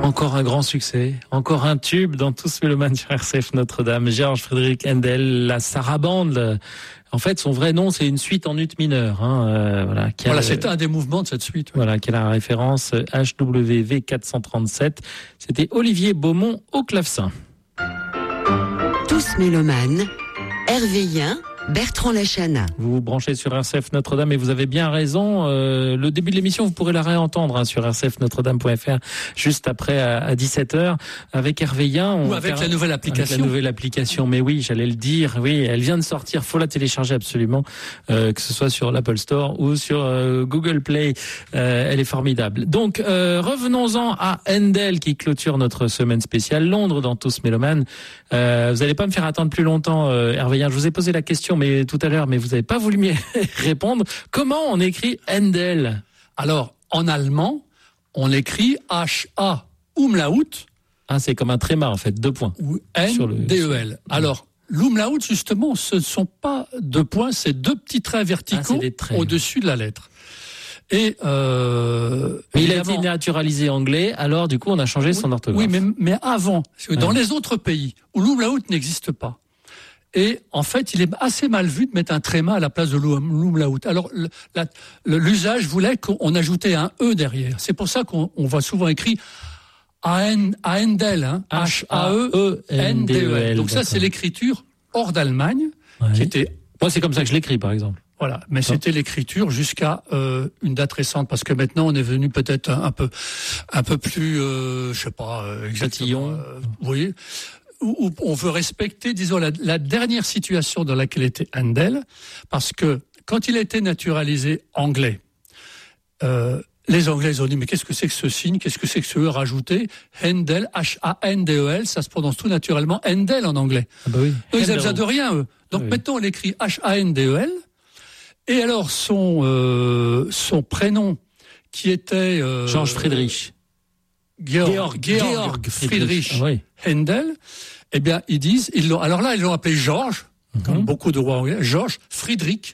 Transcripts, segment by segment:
Encore un grand succès, encore un tube dans Tous mélomanes sur RCF Notre-Dame. Georges Friedrich Händel, la sarabande. En fait, son vrai nom, c'est une suite en ut mineur. Voilà, c'est un des mouvements de cette suite. Oui. Voilà, qui a la référence HWV 437. C'était Olivier Beaumont au clavecin. Tous mélomanes, Hervé Yen, Bertrand Lachana. Vous vous branchez sur RCF Notre-Dame et vous avez bien raison. Le début de l'émission, vous pourrez la réentendre sur rcfnotredame.fr juste après à 17h avec Hervé Yen. Ou avec la nouvelle application. Avec la nouvelle application, mais oui, j'allais le dire. Oui, elle vient de sortir. Faut la télécharger absolument, que ce soit sur l'Apple Store ou sur Google Play. Elle est formidable. Donc, revenons-en à Händel qui clôture notre semaine spéciale Londres dans Tous mélomanes. Vous n'allez pas me faire attendre plus longtemps, Hervé Yen. Je vous ai posé la question tout à l'heure, mais vous n'avez pas voulu m'y répondre. Comment on écrit Händel ? Alors, en allemand, on écrit H-A umlaut. C'est comme un tréma, en fait, 2 points. Ou N-D-E-L. Alors, l'umlaut, justement, ce ne sont pas 2 points, c'est 2 petits traits verticaux au-dessus de la lettre. Et mais il a été naturalisé anglais, alors du coup, on a changé son orthographe. Oui, mais avant, parce que dans les autres pays où l'umlaut n'existe pas, et en fait, il est assez mal vu de mettre un tréma à la place de l'umlaut. Alors, l'usage voulait qu'on ajoutait un E derrière. C'est pour ça qu'on voit souvent écrit Händel, H-A-E-N-D-E-L. Donc ça, c'est l'écriture hors d'Allemagne, qui était... Moi, c'est comme ça que je l'écris, par exemple. Voilà, mais c'était l'écriture jusqu'à une date récente, parce que maintenant on est venu peut-être un peu plus, exactement. Vous voyez, où on veut respecter, disons, la dernière situation dans laquelle était Händel, parce que quand il a été naturalisé anglais, les Anglais ils ont dit mais qu'est-ce que c'est que ce signe, qu'est-ce que c'est que ce E rajouté? Händel, H-A-N-D-E-L, ça se prononce tout naturellement Händel en anglais. Bah oui. Donc ils n'avaient besoin de rien eux. Donc maintenant on l'écrit H-A-N-D-E-L. Et alors son prénom qui était Georges Friedrich. Georg Friedrich Händel, eh bien ils l'ont appelé Georges, comme beaucoup de rois anglais, Georges Friedrich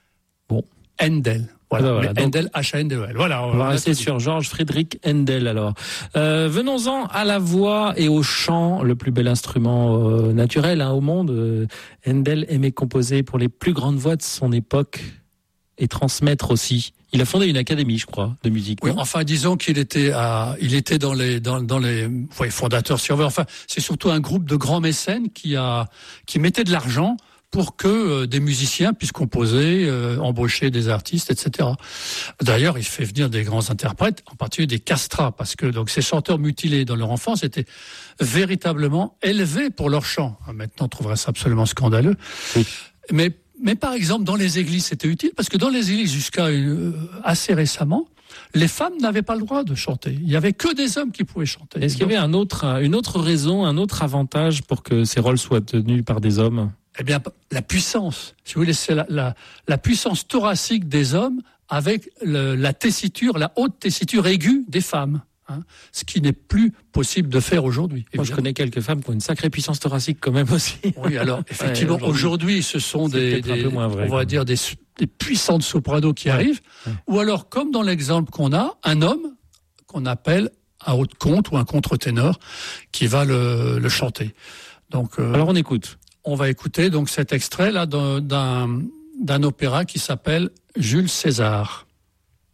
Händel. Voilà, Händel, H-A-N-D-E-L. Voilà, on va rester sur Georges Friedrich Händel alors. Venons-en à la voix et au chant, le plus bel instrument naturel au monde. Händel aimait composer pour les plus grandes voix de son époque et transmettre aussi. Il a fondé une académie, je crois, de musique. Oui, enfin, disons qu'il était dans les fondateurs, si on veut. Enfin, c'est surtout un groupe de grands mécènes qui mettait de l'argent pour que des musiciens puissent composer, embaucher des artistes, etc. D'ailleurs, il fait venir des grands interprètes, en particulier des castrats, parce que donc ces chanteurs mutilés dans leur enfance étaient véritablement élevés pour leur chant. Maintenant, on trouverait ça absolument scandaleux. Oui. Mais par exemple, dans les églises, c'était utile, parce que dans les églises, jusqu'à assez récemment, les femmes n'avaient pas le droit de chanter. Il n'y avait que des hommes qui pouvaient chanter. Est-ce qu'il y avait une autre raison, un autre avantage pour que ces rôles soient tenus par des hommes ? Eh bien, la puissance. Si vous voulez, c'est la puissance thoracique des hommes avec la tessiture, la haute tessiture aiguë des femmes. Ce qui n'est plus possible de faire aujourd'hui. Moi, je connais quelques femmes qui ont une sacrée puissance thoracique quand même aussi. Oui, alors effectivement, aujourd'hui, ce sont des puissantes sopranos qui arrivent, ou alors, comme dans l'exemple qu'on a, un homme qu'on appelle un haut de conte ou un contre-ténor qui va le chanter. Donc, alors on écoute. On va écouter donc cet extrait là d'un opéra qui s'appelle Jules César.